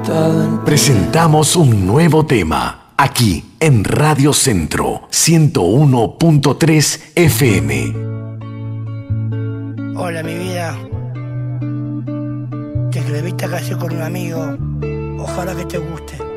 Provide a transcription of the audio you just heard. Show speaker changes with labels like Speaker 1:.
Speaker 1: Presentamos un nuevo tema aquí en Radio Centro 101.3 FM.
Speaker 2: Hola mi vida, te escribí esta canción con un amigo, ojalá que te guste.